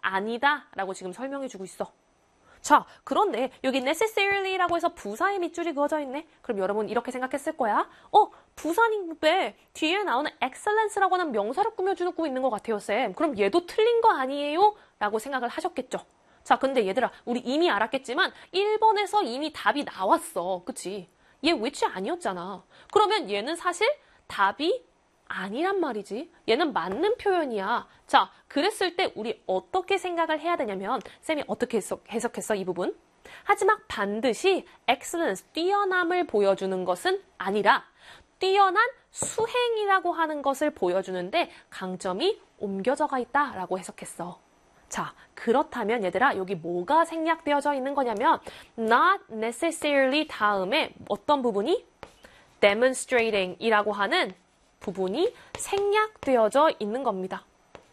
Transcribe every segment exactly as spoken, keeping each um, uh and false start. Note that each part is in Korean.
아니다 라고 지금 설명해주고 있어. 자, 그런데 여기 necessarily라고 해서 부사의 밑줄이 그어져 있네. 그럼 여러분 이렇게 생각했을 거야. 어, 부사인데 뒤에 나오는 excellence라고 하는 명사를 꾸며주고 있는 것 같아요, 쌤. 그럼 얘도 틀린 거 아니에요? 라고 생각을 하셨겠죠. 자, 근데 얘들아, 우리 이미 알았겠지만 일 번에서 이미 답이 나왔어. 그치? 얘 which 아니었잖아. 그러면 얘는 사실 답이 아니란 말이지. 얘는 맞는 표현이야. 자, 그랬을 때 우리 어떻게 생각을 해야 되냐면 쌤이 어떻게 해석, 해석했어, 이 부분? 하지만 반드시 excellence, 뛰어남을 보여주는 것은 아니라 뛰어난 수행이라고 하는 것을 보여주는데 강점이 옮겨져가 있다라고 해석했어. 자, 그렇다면 얘들아, 여기 뭐가 생략되어져 있는 거냐면 not necessarily 다음에 어떤 부분이? demonstrating 이라고 하는 부분이 생략되어져 있는 겁니다.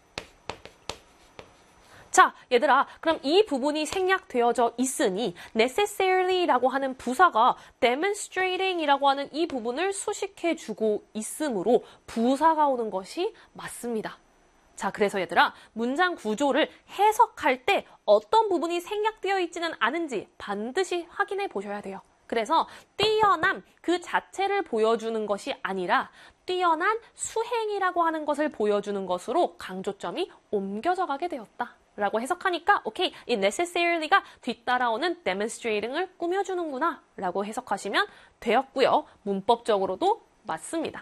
자, 얘들아, 그럼 이 부분이 생략되어져 있으니 necessarily라고 하는 부사가 demonstrating이라고 하는 이 부분을 수식해주고 있으므로 부사가 오는 것이 맞습니다. 자, 그래서 얘들아, 문장 구조를 해석할 때 어떤 부분이 생략되어 있지는 않은지 반드시 확인해 보셔야 돼요. 그래서 뛰어남 그 자체를 보여주는 것이 아니라 뛰어난 수행이라고 하는 것을 보여주는 것으로 강조점이 옮겨져 가게 되었다. 라고 해석하니까 오케이, 이 necessary가 뒤따라오는 demonstrating을 꾸며주는구나 라고 해석하시면 되었고요. 문법적으로도 맞습니다.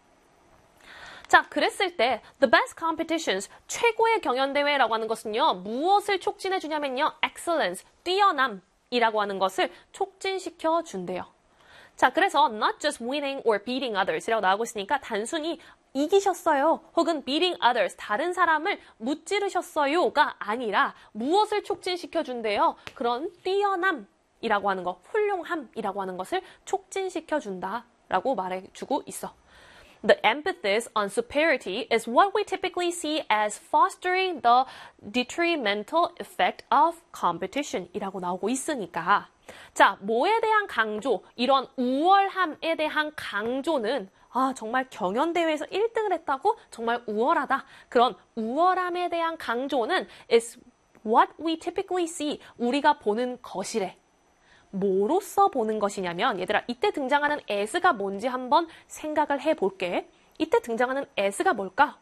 자, 그랬을 때 the best competitions, 최고의 경연대회라고 하는 것은요. 무엇을 촉진해 주냐면요. excellence, 뛰어남 이라고 하는 것을 촉진시켜 준대요. 자, 그래서 not just winning or beating others 이라고 나오고 있으니까 단순히 이기셨어요. 혹은 beating others, 다른 사람을 무찌르셨어요가 아니라 무엇을 촉진시켜 준대요? 그런 뛰어남이라고 하는 것, 훌륭함이라고 하는 것을 촉진시켜 준다라고 말해주고 있어. The emphasis on superiority is what we typically see as fostering the detrimental effect of competition 이라고 나오고 있으니까 자, 뭐에 대한 강조, 이런 우월함에 대한 강조는 아, 정말 경연대회에서 일 등을 했다고? 정말 우월하다. 그런 우월함에 대한 강조는 is what we typically see, 우리가 보는 것이래. 뭐로써 보는 것이냐면 얘들아, 이때 등장하는 as가 뭔지 한번 생각을 해볼게. 이때 등장하는 as가 뭘까?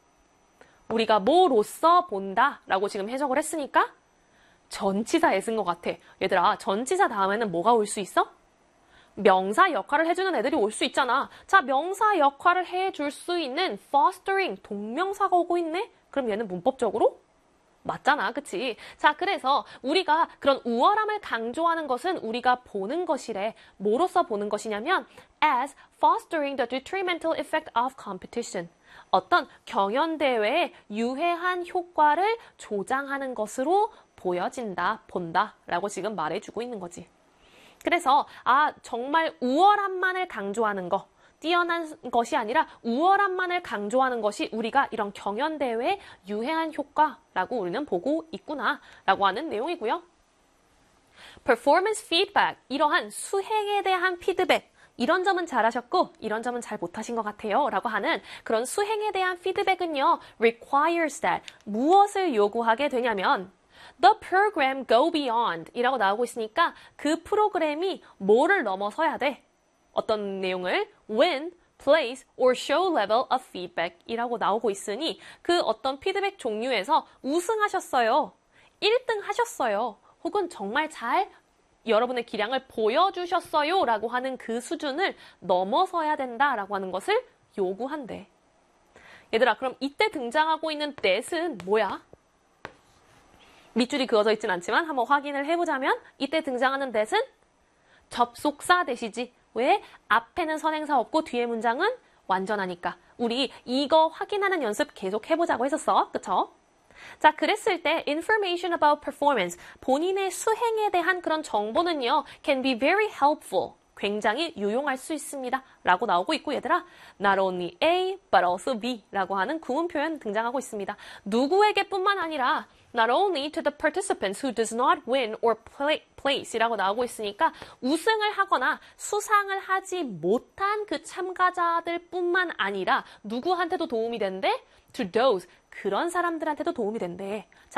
우리가 뭐로써 본다 라고 지금 해석을 했으니까 전치사 as인 것 같아. 얘들아, 전치사 다음에는 뭐가 올 수 있어? 명사 역할을 해주는 애들이 올 수 있잖아. 자, 명사 역할을 해줄 수 있는 fostering, 동명사가 오고 있네? 그럼 얘는 문법적으로 맞잖아, 그치? 자, 그래서 우리가 그런 우월함을 강조하는 것은 우리가 보는 것이래. 뭐로써 보는 것이냐면 as fostering the detrimental effect of competition. 어떤 경연대회의 유해한 효과를 조장하는 것으로 보여진다, 본다 라고 지금 말해주고 있는 거지. 그래서 아, 정말 우월함만을 강조하는 거, 뛰어난 것이 아니라 우월함만을 강조하는 것이 우리가 이런 경연대회의 유해한 효과라고 우리는 보고 있구나 라고 하는 내용이고요. Performance feedback, 이러한 수행에 대한 피드백, 이런 점은 잘하셨고 이런 점은 잘 못하신 것 같아요 라고 하는 그런 수행에 대한 피드백은요. requires that, 무엇을 요구하게 되냐면 The program go beyond 이라고 나오고 있으니까 그 프로그램이 뭐를 넘어서야 돼? 어떤 내용을 win, place, or show level of feedback 이라고 나오고 있으니 그 어떤 피드백 종류에서 우승하셨어요. 일 등 하셨어요. 혹은 정말 잘 여러분의 기량을 보여주셨어요 라고 하는 그 수준을 넘어서야 된다라고 하는 것을 요구한대. 얘들아, 그럼 이때 등장하고 있는 that은 뭐야? 밑줄이 그어져 있진 않지만 한번 확인을 해보자면 이때 등장하는 that은 접속사 that이지. 왜? 앞에는 선행사 없고 뒤에 문장은 완전하니까. 우리 이거 확인하는 연습 계속 해보자고 했었어. 그쵸? 자, 그랬을 때 information about performance, 본인의 수행에 대한 그런 정보는요. can be very helpful. 굉장히 유용할 수 있습니다. 라고 나오고 있고 얘들아, not only A, but also B 라고 하는 구문 표현 등장하고 있습니다. 누구에게 뿐만 아니라 not only to the participants who does not win or play, place 이라고 나오고 있으니까 우승을 하거나 수상을 하지 못한 그 참가자들 뿐만 아니라 누구한테도 도움이 된대? To those, 그런 사람들한테도 도움이 된대. 자,